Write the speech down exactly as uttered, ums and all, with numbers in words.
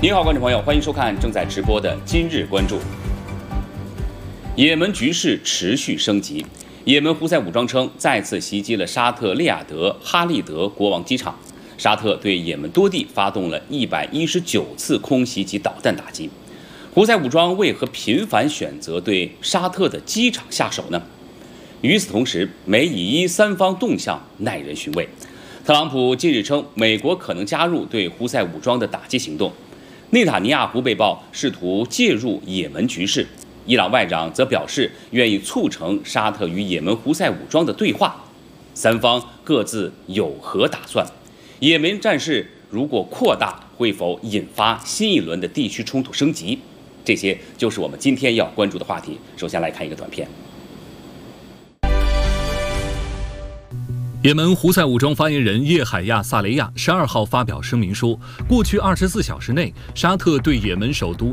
您好，观众朋友，欢迎收看正在直播的今日关注。也门局势持续升级，也门胡塞武装称再次袭击了沙特利雅得哈利德国王机场。沙特对也门多地发动了一百一十九次空袭及导弹打击。胡塞武装为何频繁选择对沙特的机场下手呢？与此同时，美以伊三方动向耐人寻味。特朗普近日称，美国可能加入对胡塞武装的打击行动。内塔尼亚胡被曝试图介入也门局势，伊朗外长则表示愿意促成沙特与也门胡塞武装的对话。三方各自有何打算？也门战事如果扩大，会否引发新一轮的地区冲突升级？这些就是我们今天要关注的话题。首先来看一个短片。 也门胡塞武装发言人叶海亚·萨雷亚十二号发表声明说，过去二十四小时内，沙特对也门首都